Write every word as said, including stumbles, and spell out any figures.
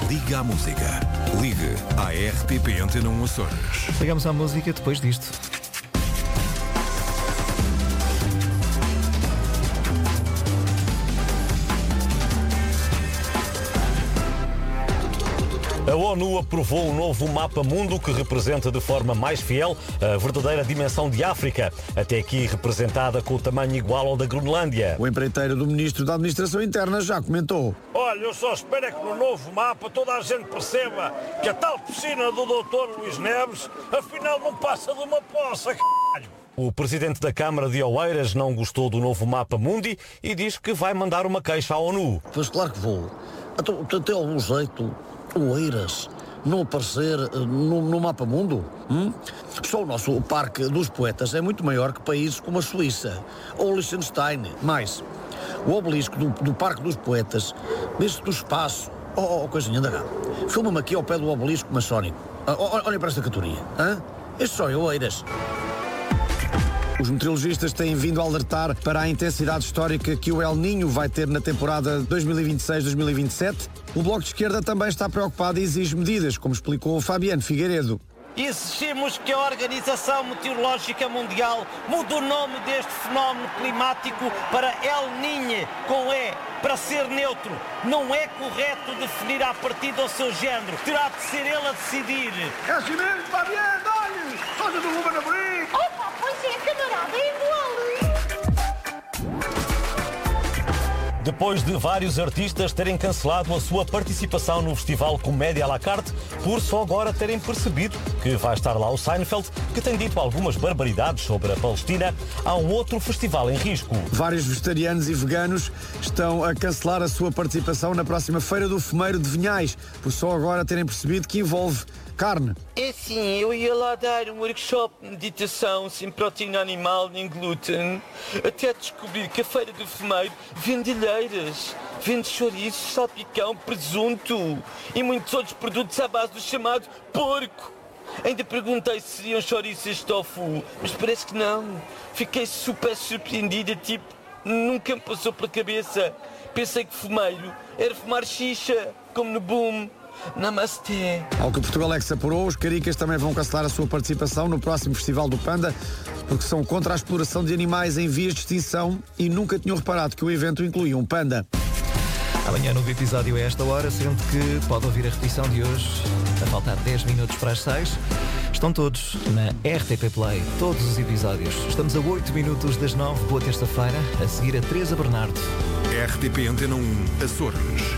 Liga à Música. Ligue à R T P Antena um Açores. Ligamos à música depois disto. A ONU aprovou um novo mapa mundo que representa de forma mais fiel a verdadeira dimensão de África, até aqui representada com o tamanho igual ao da Groenlândia. O empreiteiro do Ministro da Administração Interna já comentou. Olha, eu só espero é que no novo mapa toda a gente perceba que a tal piscina do doutor Luís Neves afinal não passa de uma poça, c*****. O presidente da Câmara de Oeiras não gostou do novo mapa mundi e diz que vai mandar uma queixa à ONU. Pois claro que vou. Então, tem algum jeito Oeiras não aparecer no, no mapa mundo? Hum? Só o nosso Parque dos Poetas é muito maior que países como a Suíça ou Liechtenstein. Mais, o obelisco do, do Parque dos Poetas vê-se do espaço. Oh, oh coisinha, anda cá. Filma-me aqui ao pé do obelisco maçónico. Oh, olha para esta categoria. Hã? Este só é Oeiras. Os meteorologistas têm vindo a alertar para a intensidade histórica que o El Niño vai ter na temporada dois mil e vinte e seis dois mil e vinte e sete. O Bloco de Esquerda também está preocupado e exige medidas, como explicou o Fabiano Figueiredo. Exigimos que a Organização Meteorológica Mundial mude o nome deste fenómeno climático para El Niño, com E, para ser neutro. Não é correto definir a partir do seu género. Terá de ser ele a decidir. É assim mesmo, Fabiano, olha! Rosa do Ruben Amorim! Opa, pois é, camarada, é igual! Depois de vários artistas terem cancelado a sua participação no festival Comédia à la carte, por só agora terem percebido que vai estar lá o Seinfeld, que tem dito algumas barbaridades sobre a Palestina, há um outro festival em risco. Vários vegetarianos e veganos estão a cancelar a sua participação na próxima Feira do Fumeiro de Vinhais, por só agora terem percebido que envolve carne. É sim, eu ia lá dar um workshop de meditação sem proteína animal nem glúten, até descobrir que a Feira do Fumeiro vende alheiras, vende chouriços, salpicão, presunto e muitos outros produtos à base do chamado porco. Ainda perguntei se seriam chouriços de tofu, mas parece que não. Fiquei super surpreendida, tipo, nunca me passou pela cabeça. Pensei que fumeiro era fumar xixa, como no Boom. Namastê. Ao que Portugal é que se apurou, os caricas também vão cancelar a sua participação no próximo Festival do Panda, porque são contra a exploração de animais em vias de extinção e nunca tinham reparado que o evento incluía um panda. Amanhã novo episódio a esta hora, sendo que pode ouvir a repetição de hoje, a faltar dez minutos para as seis. Estão todos na R T P Play, todos os episódios. Estamos a oito minutos das nove, boa terça-feira, a seguir a Teresa Bernardo. R T P Antena um Açores.